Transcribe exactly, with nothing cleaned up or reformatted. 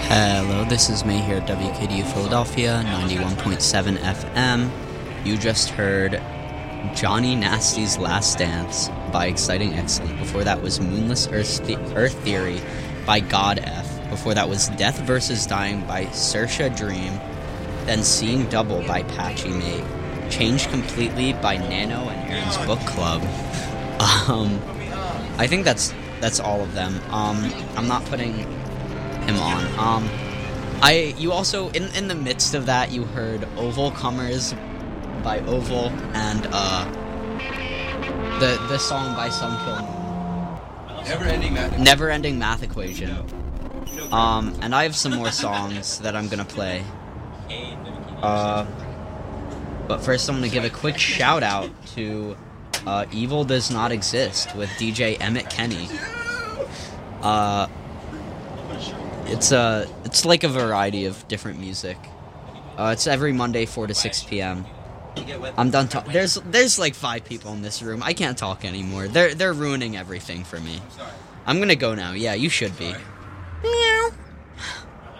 Hello, this is May here at W K D U Philadelphia, ninety-one point seven F M. You just heard Johnny Nasty's Last Dance by Exciting Excellent. Before that was Moonless Earth, The- Earth Theory by God F. Before that was Death versus Dying by Saoirse Dream. Then Seeing Double by Patchy Mate. Changed Completely by Nano and Aaron's Book Club. Um, I think that's that's all of them. Um, I'm not putting him on. Um, I you also in in the midst of that you heard Oval Comers by Oval and uh the the song by Some Kill Never Ending Math Never Ending Math Equation. Um, and I have some more songs that I'm gonna play. Uh, but first I'm gonna give a quick shout out to uh, Evil Does Not Exist with D J Emmett Kenny. Uh. It's uh, it's like a variety of different music. Uh, it's every Monday, four to six p.m. I'm done talking. There's there's like five people in this room. I can't talk anymore. They're they're ruining everything for me. I'm gonna go now. Yeah, you should be.